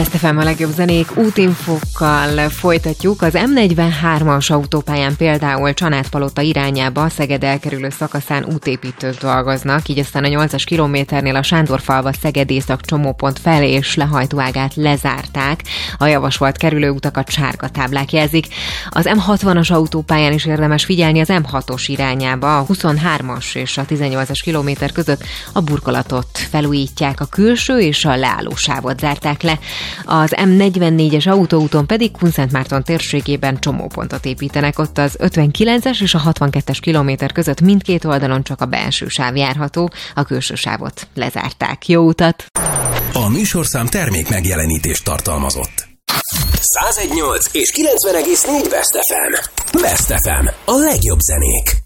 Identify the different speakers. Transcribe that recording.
Speaker 1: Best FM a legjobb zenék útinfokkal folytatjuk. Az M43-as autópályán például Csanádpalota irányába Szeged elkerülő szakaszán útépítők dolgoznak, így aztán a 8-as kilométernél a Sándorfalva Szeged észak csomópont fel és lehajtóágát lezárták. A javasolt kerülőutakat sárga táblák jelzik. Az M60-as autópályán is érdemes figyelni az M6-os irányába. A 23-as és a 18-as kilométer között a burkolatot felújítják, a külső és a leállósávot zárták le. Az M44-es autóúton pedig Kunszentmárton térségében csomópontot építenek. Ott az 59-es és a 62-es kilométer között mindkét oldalon csak a belső sáv járható, a külső sávot lezárták. Jó utat!
Speaker 2: A műsorszám termék megjelenítést tartalmazott. 101.8 és 90.4 Best FM. Best FM. A legjobb zenék.